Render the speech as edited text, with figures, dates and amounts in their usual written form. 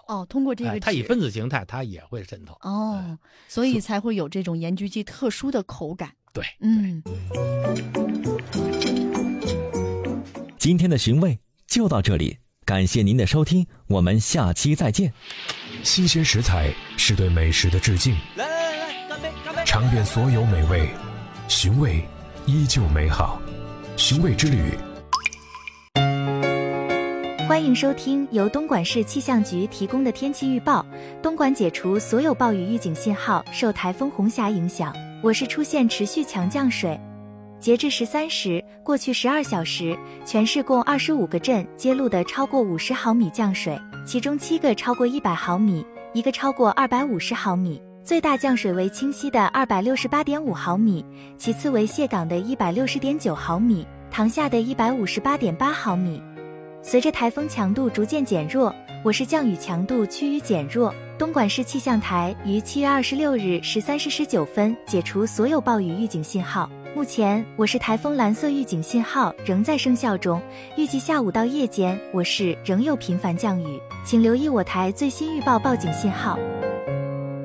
哦，通过这个它以分子形态，它也会渗透。 哦，所以才会有这种盐焗鸡特殊的口感。 对， 今天的寻味就到这里，感谢您的收听，我们下期再见。 新鲜食材是对美食的致敬， 来，干杯，干杯！ 尝遍所有美味，寻味依旧美好。寻味之旅， 欢迎收听由东莞市气象局提供的天气预报。东莞解除所有暴雨预警信号，受台风红霞影响，我市出现持续强降水。截至13时，过去12小时，全市共25个镇揭露的超过50毫米降水，其中7个超过100毫米，1个超过250毫米。最大降水为清溪的268.5毫米，其次为蟹港的160.9毫米，塘下的158.8毫米。随着台风强度逐渐减弱，我市降雨强度趋于减弱。东莞市气象台于7月26日13时19分解除所有暴雨预警信号。目前，我市台风蓝色预警信号仍在生效中，预计下午到夜间，我市仍有频繁降雨，请留意我台最新预报报警信号。